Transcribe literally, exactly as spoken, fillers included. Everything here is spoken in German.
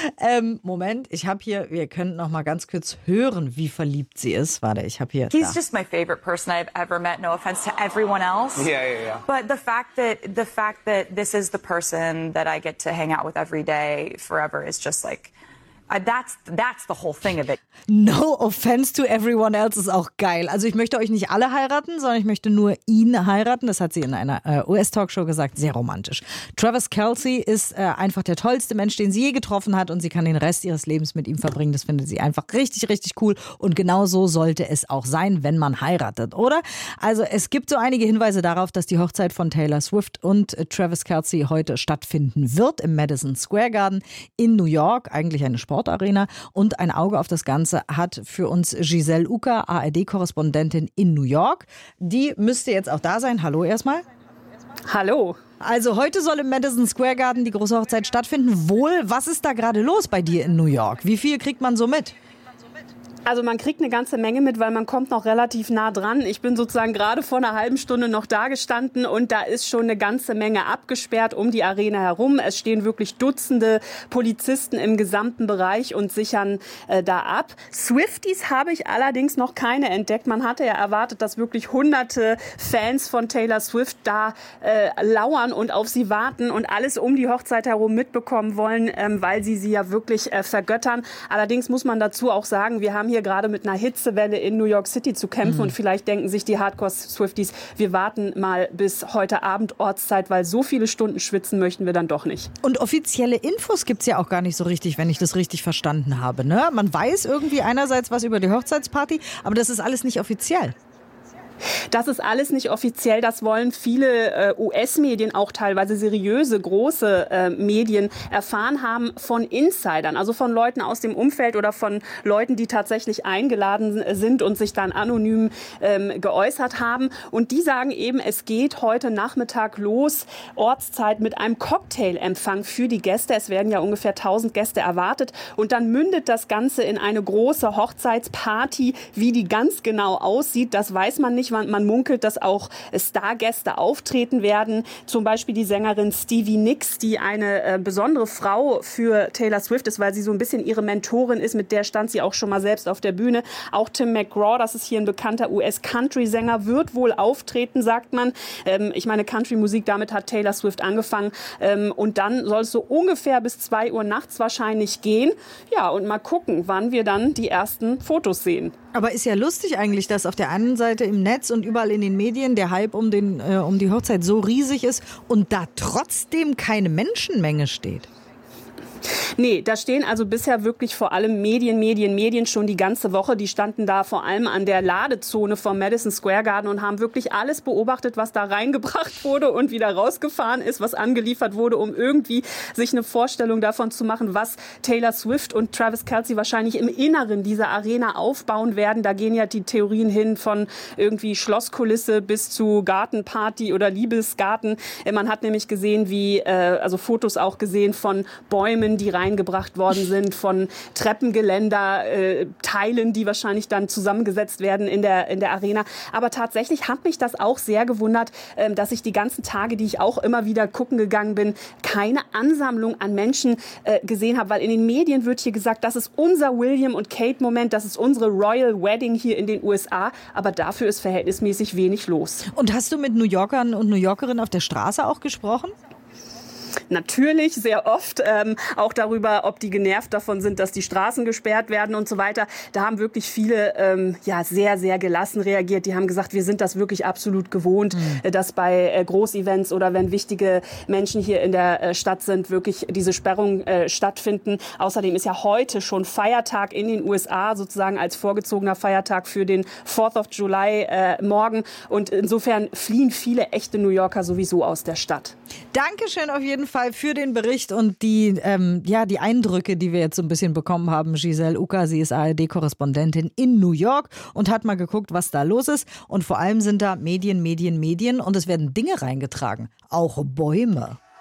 ähm, Moment, ich habe hier, wir können noch mal ganz kurz hören, wie verliebt sie ist. Warte, ich habe hier. He's da. just my favorite person I've ever met. No offense to everyone else. Yeah, yeah, yeah. But the fact that the fact that this is the person that I get to hang out with every day forever is just like. Uh, that's that's the whole thing of it. No offense to everyone else ist auch geil. Also ich möchte euch nicht alle heiraten, sondern ich möchte nur ihn heiraten. Das hat sie in einer äh, U S-Talkshow gesagt. Sehr romantisch. Travis Kelce ist äh, einfach der tollste Mensch, den sie je getroffen hat und sie kann den Rest ihres Lebens mit ihm verbringen. Das findet sie einfach richtig, richtig cool und genau so sollte es auch sein, wenn man heiratet, oder? Also es gibt so einige Hinweise darauf, dass die Hochzeit von Taylor Swift und äh, Travis Kelce heute stattfinden wird im Madison Square Garden in New York. Eigentlich eine Sport Arena und ein Auge auf das Ganze hat für uns Giselle Ucker, A R D-Korrespondentin in New York. Die müsste jetzt auch da sein. Hallo erstmal. Hallo. Also heute soll im Madison Square Garden die große Hochzeit stattfinden. Wohl, was ist da gerade los bei dir in New York? Wie viel kriegt man so mit? Also man kriegt eine ganze Menge mit, weil man kommt noch relativ nah dran. Ich bin sozusagen gerade vor einer halben Stunde noch da gestanden und da ist schon eine ganze Menge abgesperrt um die Arena herum. Es stehen wirklich Dutzende Polizisten im gesamten Bereich und sichern äh, da ab. Swifties habe ich allerdings noch keine entdeckt. Man hatte ja erwartet, dass wirklich hunderte Fans von Taylor Swift da äh, lauern und auf sie warten und alles um die Hochzeit herum mitbekommen wollen, ähm, weil sie sie ja wirklich äh, vergöttern. Allerdings muss man dazu auch sagen, wir haben hier gerade mit einer Hitzewelle in New York City zu kämpfen. Mhm. Und vielleicht denken sich die Hardcore-Swifties, wir warten mal bis heute Abend Ortszeit, weil so viele Stunden schwitzen möchten wir dann doch nicht. Und offizielle Infos gibt es ja auch gar nicht so richtig, wenn ich das richtig verstanden habe. Ne? Man weiß irgendwie einerseits was über die Hochzeitsparty, aber das ist alles nicht offiziell. Das ist alles nicht offiziell. Das wollen viele äh, U S-Medien, auch teilweise seriöse, große äh, Medien, erfahren haben von Insidern, also von Leuten aus dem Umfeld oder von Leuten, die tatsächlich eingeladen sind und sich dann anonym ähm, geäußert haben. Und die sagen eben, es geht heute Nachmittag los, Ortszeit mit einem Cocktailempfang für die Gäste. Es werden ja ungefähr tausend Gäste erwartet. Und dann mündet das Ganze in eine große Hochzeitsparty. Wie die ganz genau aussieht, das weiß man nicht. Man, man munkelt, dass auch Stargäste auftreten werden. Zum Beispiel die Sängerin Stevie Nicks, die eine äh, besondere Frau für Taylor Swift ist, weil sie so ein bisschen ihre Mentorin ist. Mit der stand sie auch schon mal selbst auf der Bühne. Auch Tim McGraw, das ist hier ein bekannter U S-Country-Sänger, wird wohl auftreten, sagt man. Ähm, ich meine, Country-Musik, damit hat Taylor Swift angefangen. Ähm, und dann soll es so ungefähr bis zwei Uhr nachts wahrscheinlich gehen. Ja, und mal gucken, wann wir dann die ersten Fotos sehen. Aber ist ja lustig eigentlich, dass auf der einen Seite im Netz und überall in den Medien der Hype um, den, äh, um die Hochzeit so riesig ist und da trotzdem keine Menschenmenge steht. Nee, da stehen also bisher wirklich vor allem Medien, Medien, Medien schon die ganze Woche. Die standen da vor allem an der Ladezone vom Madison Square Garden und haben wirklich alles beobachtet, was da reingebracht wurde und wieder rausgefahren ist, was angeliefert wurde, um irgendwie sich eine Vorstellung davon zu machen, was Taylor Swift und Travis Kelce wahrscheinlich im Inneren dieser Arena aufbauen werden. Da gehen ja die Theorien hin von irgendwie Schlosskulisse bis zu Gartenparty oder Liebesgarten. Man hat nämlich gesehen, wie, äh, also Fotos auch gesehen von Bäumen, die reingebracht worden sind, von Treppengeländer, äh, Teilen, die wahrscheinlich dann zusammengesetzt werden in der, in der Arena. Aber tatsächlich hat mich das auch sehr gewundert, äh, dass ich die ganzen Tage, die ich auch immer wieder gucken gegangen bin, keine Ansammlung an Menschen äh, gesehen habe. Weil in den Medien wird hier gesagt, das ist unser William und Kate-Moment, das ist unsere Royal Wedding hier in den U S A. Aber dafür ist verhältnismäßig wenig los. Und hast du mit New Yorkern und New Yorkerinnen auf der Straße auch gesprochen? Natürlich, sehr oft, ähm, auch darüber, ob die genervt davon sind, dass die Straßen gesperrt werden und so weiter. Da haben wirklich viele ähm, ja sehr, sehr gelassen reagiert. Die haben gesagt, wir sind das wirklich absolut gewohnt, mhm. dass bei äh, Großevents oder wenn wichtige Menschen hier in der äh, Stadt sind, wirklich diese Sperrungen äh, stattfinden. Außerdem ist ja heute schon Feiertag in den U S A, sozusagen als vorgezogener Feiertag für den Fourth of July äh, morgen. Und insofern fliehen viele echte New Yorker sowieso aus der Stadt. Dankeschön auf jeden Fall für den Bericht und die, ähm, ja, die Eindrücke, die wir jetzt so ein bisschen bekommen haben. Giselle Ucker, sie ist A R D-Korrespondentin in New York und hat mal geguckt, was da los ist. Und vor allem sind da Medien, Medien, Medien und es werden Dinge reingetragen. Auch Bäume.